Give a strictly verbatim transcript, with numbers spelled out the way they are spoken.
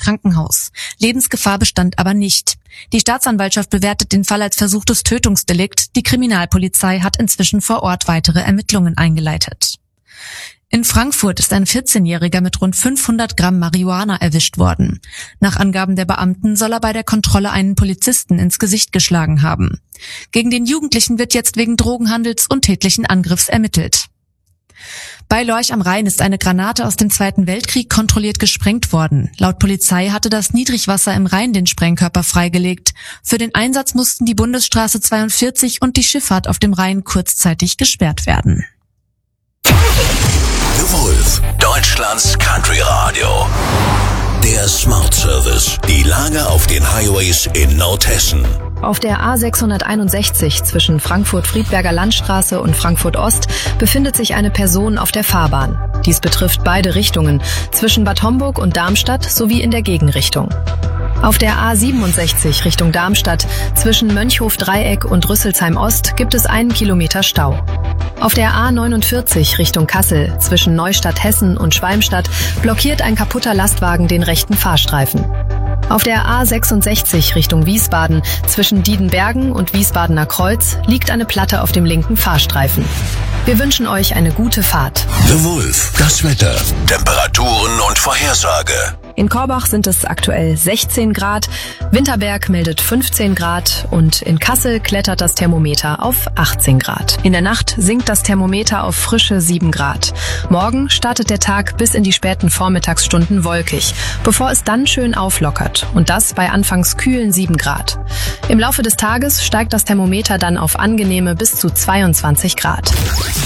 Krankenhaus. Lebensgefahr bestand aber nicht. Die Staatsanwaltschaft bewertet den Fall als versuchtes Tötungsdelikt. Die Kriminalpolizei hat inzwischen vor Ort weitere Ermittlungen eingeleitet. In Frankfurt ist ein vierzehnjähriger mit rund fünfhundert Gramm Marihuana erwischt worden. Nach Angaben der Beamten soll er bei der Kontrolle einen Polizisten ins Gesicht geschlagen haben. Gegen den Jugendlichen wird jetzt wegen Drogenhandels und tätlichen Angriffs ermittelt. Bei Lorch am Rhein ist eine Granate aus dem Zweiten Weltkrieg kontrolliert gesprengt worden. Laut Polizei hatte das Niedrigwasser im Rhein den Sprengkörper freigelegt. Für den Einsatz mussten die Bundesstraße zweiundvierzig und die Schifffahrt auf dem Rhein kurzzeitig gesperrt werden. The Wolf, Deutschlands Country Radio. Der Smart Service. Die Lage auf den Highways in Nordhessen. Auf der A sechshunderteinundsechzig zwischen Frankfurt-Friedberger Landstraße und Frankfurt-Ost befindet sich eine Person auf der Fahrbahn. Dies betrifft beide Richtungen, zwischen Bad Homburg und Darmstadt sowie in der Gegenrichtung. Auf der A siebenundsechzig Richtung Darmstadt zwischen Mönchhof-Dreieck und Rüsselsheim-Ost gibt es einen Kilometer Stau. Auf der A neunundvierzig Richtung Kassel zwischen Neustadt-Hessen und Schwalmstadt blockiert ein kaputter Lastwagen den rechten Fahrstreifen. Auf der A sechsundsechzig Richtung Wiesbaden zwischen Diedenbergen und Wiesbadener Kreuz liegt eine Platte auf dem linken Fahrstreifen. Wir wünschen euch eine gute Fahrt. The Wolf, das Wetter, Temperaturen und Vorhersage. In Korbach sind es aktuell sechzehn Grad, Winterberg meldet fünfzehn Grad und in Kassel klettert das Thermometer auf achtzehn Grad. In der Nacht sinkt das Thermometer auf frische sieben Grad. Morgen startet der Tag bis in die späten Vormittagsstunden wolkig, bevor es dann schön auflockert und das bei anfangs kühlen sieben Grad. Im Laufe des Tages steigt das Thermometer dann auf angenehme bis zu zweiundzwanzig Grad.